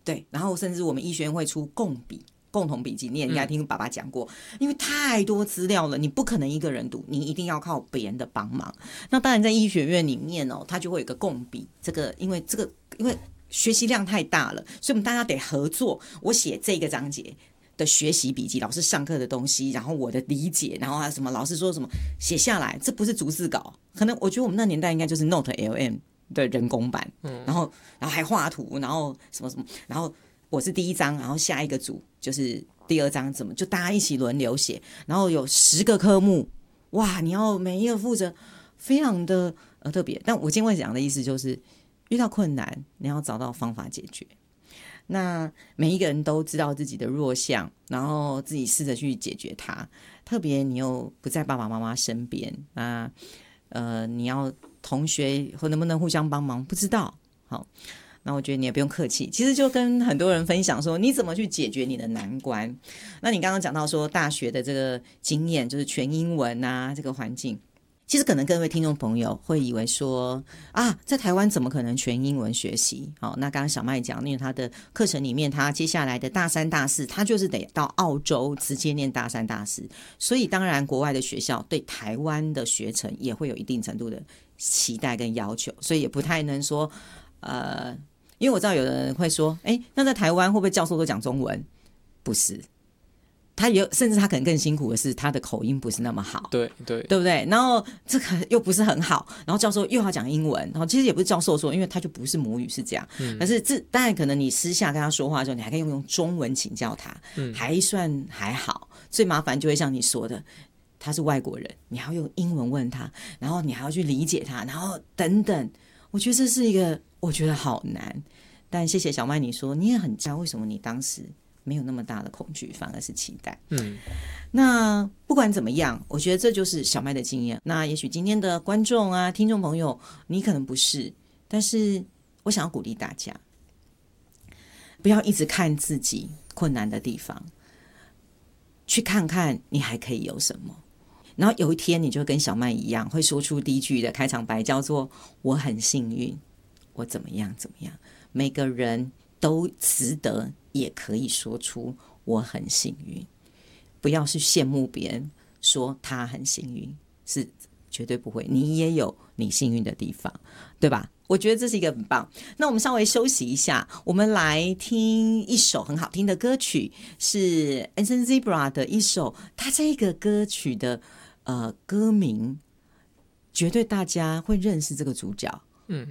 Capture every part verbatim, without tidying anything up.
对，然后甚至我们医学院会出共笔。共同笔记，你也应该听爸爸讲过、嗯、因为太多资料了，你不可能一个人读，你一定要靠别人的帮忙。那当然在医学院里面哦，它就会有一个共笔，这个因为这个因为学习量太大了，所以我们大家得合作。我写这个章节的学习笔记，老师上课的东西，然后我的理解，然后还有什么老师说什么写下来，这不是逐字稿，可能我觉得我们那年代应该就是 Note L M 的人工版，嗯，然后然后还画图，然后什么什么，然后我是第一章，然后下一个组就是第二章，怎么就大家一起轮流写，然后有十个科目，哇，你要每一个负责，非常的呃特别。但我今天会讲的意思就是，遇到困难你要找到方法解决。那每一个人都知道自己的弱项，然后自己试着去解决它。特别你又不在爸爸妈妈身边，那呃，你要同学或能不能互相帮忙，不知道。好。那我觉得你也不用客气，其实就跟很多人分享说你怎么去解决你的难关。那你刚刚讲到说大学的这个经验就是全英文啊，这个环境，其实可能各位听众朋友会以为说啊，在台湾怎么可能全英文学习？好，那刚刚小麦讲，因为他的课程里面，他接下来的大三大四，他就是得到澳洲直接念大三大四，所以当然国外的学校对台湾的学程也会有一定程度的期待跟要求，所以也不太能说呃。因为我知道有的人会说，哎，那在台湾会不会教授都讲中文？不是，他有，甚至他可能更辛苦的是，他的口音不是那么好， 对对， 对不对？然后这个又不是很好，然后教授又要讲英文，然后其实也不是教授说，因为他就不是母语是这样，嗯、但是这当然可能你私下跟他说话的时候，你还可以用用中文请教他，嗯、还算还好。最麻烦就会像你说的，他是外国人，你还要用英文问他，然后你还要去理解他，然后等等。我觉得这是一个，我觉得好难。但谢谢小麦，你说你也很知道为什么你当时没有那么大的恐惧，反而是期待。嗯，那不管怎么样，我觉得这就是小麦的经验。那也许今天的观众啊、听众朋友，你可能不是，但是我想要鼓励大家，不要一直看自己困难的地方，去看看你还可以有什么。然后有一天你就跟小麦一样，会说出第一句的开场白，叫做我很幸运，我怎么样怎么样。每个人都值得也可以说出我很幸运，不要去羡慕别人说他很幸运，是绝对不会，你也有你幸运的地方，对吧？我觉得这是一个很棒。那我们稍微休息一下，我们来听一首很好听的歌曲，是 Anson Zebra 的一首，他这个歌曲的呃歌名绝对大家会认识这个主角，嗯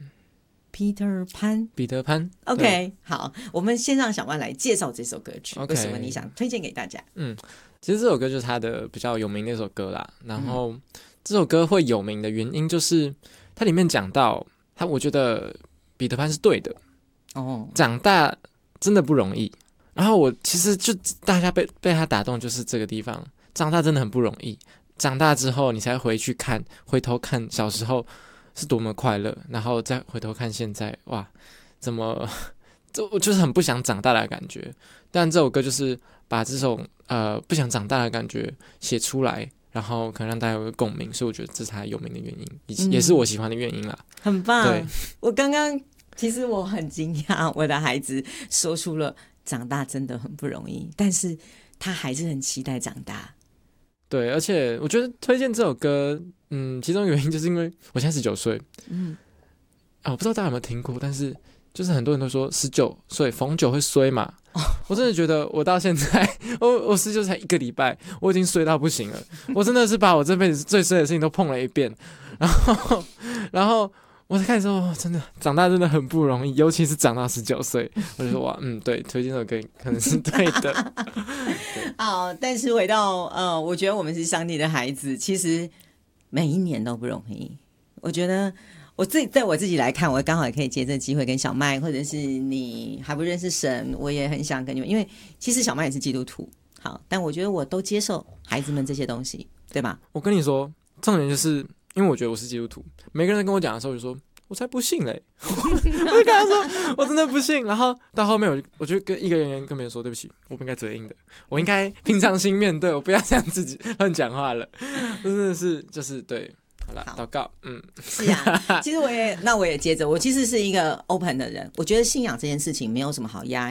，Peter Pan， 彼得潘。 OK， 好，我们先让小万来介绍这首歌曲， okay， 为什么你想推荐给大家？ 嗯，其实这首歌就是他的比较有名的一首歌啦。然后、嗯、这首歌会有名的原因就是它里面讲到他，我觉得彼得潘是对的哦，长大真的不容易。然后我其实就大家被被他打动，就是这个地方，长大真的很不容易。长大之后你才回去看，回头看小时候是多么快乐，然后再回头看现在，哇，怎么这我就是很不想长大的感觉。但这首歌就是把这种呃不想长大的感觉写出来，然后可能让大家有个共鸣，所以我觉得这是他有名的原因，嗯、也是我喜欢的原因啦。 很棒。 对， 我刚刚其实我很惊讶，我的孩子说出了长大真的很不容易，但是他还是很期待长大。 对，而且我觉得推荐这首歌，嗯，其中原因就是因为我现在十九岁，嗯，啊，我不知道大家有没有听过，但是就是很多人都说十九岁逢九会衰嘛，哦、我真的觉得我到现在，我我十九才一个礼拜，我已经衰到不行了，我真的是把我这辈子最衰的事情都碰了一遍，然后，然后。我才开始说、哦，真的长大真的很不容易，尤其是长到十九岁，我就说哇，嗯，对，推荐这首歌可能是对的。 好，但是回到呃，我觉得我们是上帝的孩子，其实每一年都不容易。我觉得我自己在我自己来看，我刚好也可以借这个机会跟小麦，或者是你还不认识神，我也很想跟你们，因为其实小麦也是基督徒，好，但我觉得我都接受孩子们这些东西，对吧？ 我跟你说，重点就是。因为我觉得我是基督徒，每个人跟我讲的时候，我就说我才不信嘞，我就跟他说我真的不信。然后到后面我就我就跟一个人跟别人说，对不起，我不应该嘴硬的，我应该平常心面对，我不要这样自己乱讲话了。真的是就是对，好啦，祷告，嗯， 是啊。其实我也那我也接着，我其实是一个 open 的人，我觉得信仰这件事情没有什么好压